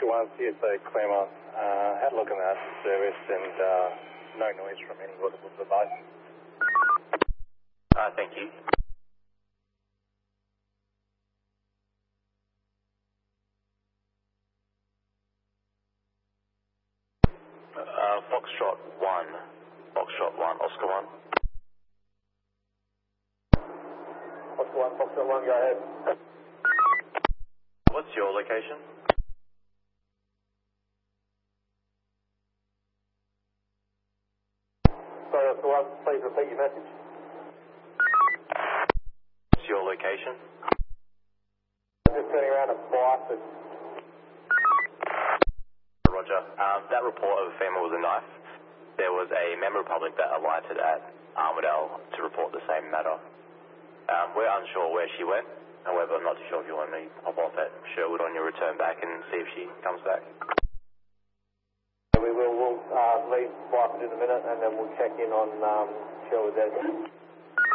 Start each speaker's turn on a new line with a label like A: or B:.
A: Oscar 1, CSA Claremont. Had a look in that service and no noise from any audible device.
B: Thank you. Foxtrot 1, Oscar 1.
A: Oscar 1, go ahead.
B: What's your location?
A: Sorry, Oscar 1, please repeat your message.
B: What's your location?
A: I'm just turning around at Blythe.
B: Roger. That report of a female with a knife, there was a member of the public that alighted at Armidale to report the same matter. We're unsure where she went. However, I'm not too sure if you want me to pop off at Sherwood on your return back and see if she comes back.
A: We'll leave Blythe in a minute and then we'll check in on Sherwood then.